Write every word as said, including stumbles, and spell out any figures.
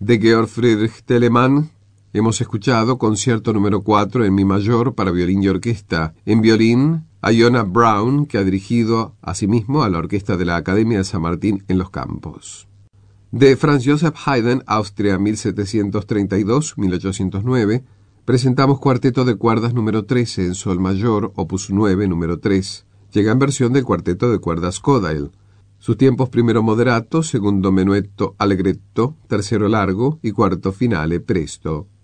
De Georg Friedrich Telemann hemos escuchado concierto número cuatro en mi mayor para violín y orquesta. En violín, a Jonah Brown, que ha dirigido asimismo a la orquesta de la Academia de San Martín en Los Campos. De Franz Joseph Haydn, Austria, mil setecientos treinta y dos a mil ochocientos nueve, presentamos cuarteto de cuerdas número trece en sol mayor, opus nueve, número tres. Llega en versión del cuarteto de cuerdas Kodail. Sus tiempos primero moderato, segundo menuetto allegretto, tercero largo y cuarto finale presto.